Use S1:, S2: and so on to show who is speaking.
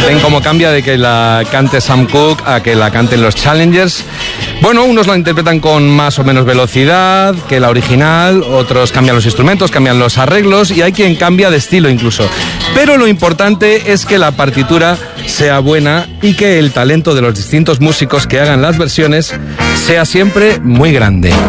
S1: Ven cómo cambia de que la cante Sam Cooke a que la canten los Challengers. Bueno, unos la interpretan con más o menos velocidad que la original, otros cambian los instrumentos, cambian los arreglos y hay quien cambia de estilo incluso. Pero lo importante es que la partitura sea buena y que el talento de los distintos músicos que hagan las versiones sea siempre muy grande.